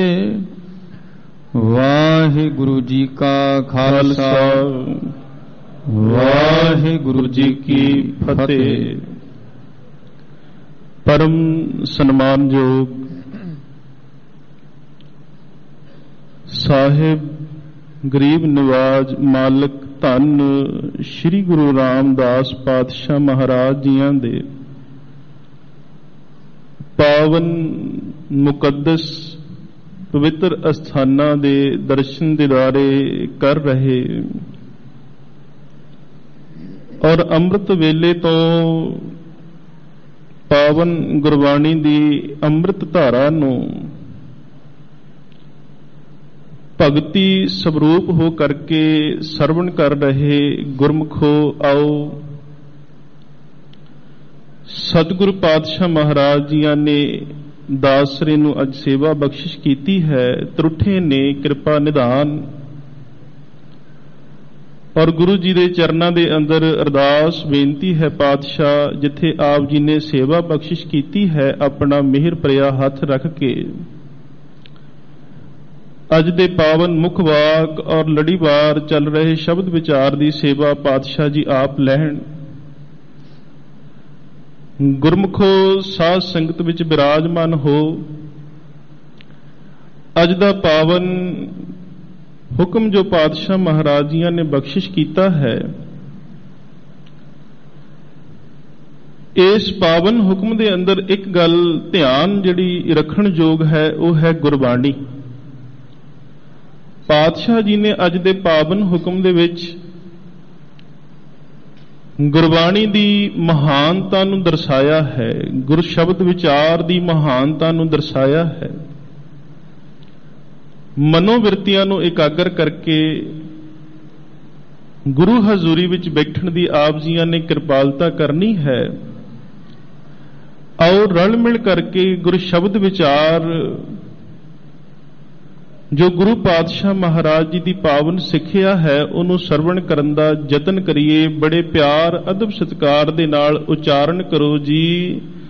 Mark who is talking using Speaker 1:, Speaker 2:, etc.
Speaker 1: ਵਾਹਿਗੁਰੂ ਜੀ ਕਾ ਖਾਲਸਾ ਵਾਹਿਗੁਰੂ ਜੀ ਕੀ ਫਤਿਹ। ਪਰਮ ਸਨਮਾਨਯੋਗ ਸਾਹਿਬ ਗਰੀਬ ਨਿਵਾਜ ਮਾਲਕ ਧੰਨ ਸ੍ਰੀ ਗੁਰੂ ਰਾਮਦਾਸ ਪਾਤਸ਼ਾਹ ਮਹਾਰਾਜ ਜੀਆਂ ਦੇ ਪਾਵਨ ਮੁਕੱਦਸ ਪਵਿੱਤਰ ਅਸਥਾਨਾਂ ਦੇ ਦਰਸ਼ਨ ਦਿਦਾਰੇ ਕਰ ਰਹੇ ਔਰ ਅੰਮ੍ਰਿਤ ਵੇਲੇ ਤੋਂ ਪਾਵਨ ਗੁਰਬਾਣੀ ਦੀ ਅੰਮ੍ਰਿਤ ਧਾਰਾ ਨੂੰ ਭਗਤੀ ਸਵਰੂਪ ਹੋ ਕਰਕੇ ਸਰਵਣ ਕਰ ਰਹੇ ਗੁਰਮੁਖੋ, ਆਓ ਸਤਿਗੁਰੂ ਪਾਤਸ਼ਾਹ ਮਹਾਰਾਜ ਜੀਆਂ ਨੇ ਦਾਸਰੇ ਨੂੰ ਅੱਜ ਸੇਵਾ ਬਖਸ਼ਿਸ਼ ਕੀਤੀ ਹੈ। ਤਰੁੱਠੇ ਨੇ ਕਿਰਪਾ ਨਿਧਾਨ ਔਰ ਗੁਰੂ ਜੀ ਦੇ ਚਰਨਾਂ ਦੇ ਅੰਦਰ ਅਰਦਾਸ ਬੇਨਤੀ ਹੈ, ਪਾਤਸ਼ਾਹ ਜਿੱਥੇ ਆਪ ਜੀ ਨੇ ਸੇਵਾ ਬਖਸ਼ਿਸ਼ ਕੀਤੀ ਹੈ ਆਪਣਾ ਮਿਹਰ ਭਰਿਆ ਹੱਥ ਰੱਖ ਕੇ ਅੱਜ ਦੇ ਪਾਵਨ ਮੁੱਖ ਵਾਕ ਔਰ ਲੜੀਵਾਰ ਚੱਲ ਰਹੇ ਸ਼ਬਦ ਵਿਚਾਰ ਦੀ ਸੇਵਾ ਪਾਤਸ਼ਾਹ ਜੀ ਆਪ ਲੈਣ। ਗੁਰਮੁਖੋ ਸਾਧ ਸੰਗਤ ਵਿੱਚ ਬਿਰਾਜਮਾਨ ਹੋ। ਅੱਜ ਦਾ ਪਾਵਨ ਹੁਕਮ ਜੋ ਪਾਤਸ਼ਾਹ ਮਹਾਰਾਜ ਜੀਆਂ ਨੇ ਬਖਸ਼ਿਸ਼ ਕੀਤਾ ਹੈ, ਇਸ ਪਾਵਨ ਹੁਕਮ ਦੇ ਅੰਦਰ ਇੱਕ ਗੱਲ ਧਿਆਨ ਜਿਹੜੀ ਰੱਖਣ ਯੋਗ ਹੈ ਉਹ ਹੈ ਗੁਰਬਾਣੀ। ਪਾਤਸ਼ਾਹ ਜੀ ਨੇ ਅੱਜ ਦੇ ਪਾਵਨ ਹੁਕਮ ਦੇ ਵਿੱਚ ਗੁਰਬਾਣੀ ਦੀ ਮਹਾਨਤਾ ਨੂੰ ਦਰਸਾਇਆ ਹੈ, ਗੁਰ ਸ਼ਬਦ ਵਿਚਾਰ ਦੀ ਮਹਾਨਤਾ ਨੂੰ ਦਰਸਾਇਆ ਹੈ। ਮਨੋਵਿਰਤੀਆਂ ਨੂੰ ਇਕਾਗਰ ਕਰਕੇ ਗੁਰੂ ਹਜ਼ੂਰੀ ਵਿੱਚ ਬੈਠਣ ਦੀ ਆਪ ਜੀਆਂ ਨੇ ਕਿਰਪਾਲਤਾ ਕਰਨੀ ਹੈ। ਆਓ ਰਲ ਮਿਲ ਕਰਕੇ ਗੁਰ ਸ਼ਬਦ ਵਿਚਾਰ ਜੋ ਗੁਰੂ ਪਾਤਸ਼ਾਹ ਮਹਾਰਾਜ ਜੀ ਦੀ ਪਾਵਨ ਸਿੱਖਿਆ ਹੈ ਉਹਨੂੰ ਸਰਵਣ ਕਰਨ ਦਾ ਯਤਨ ਕਰੀਏ। ਬੜੇ ਪਿਆਰ ਅਦਬ ਸਤਿਕਾਰ ਦੇ ਨਾਲ ਉਚਾਰਨ ਕਰੋ ਜੀ,